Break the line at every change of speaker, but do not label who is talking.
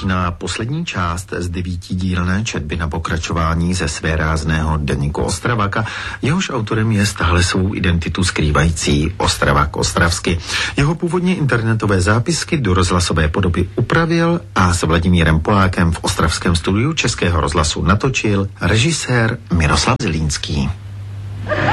začíná poslední část z 9dílné četby na pokračování ze svérázného deníku Ostravaka. Jehož autorem je stále svou identitu skrývající Ostravak ostravsky. Jeho původně internetové zápisky do rozhlasové podoby upravil a s Vladimírem Polákem v ostravském studiu Českého rozhlasu natočil režisér Miroslav Zlínský.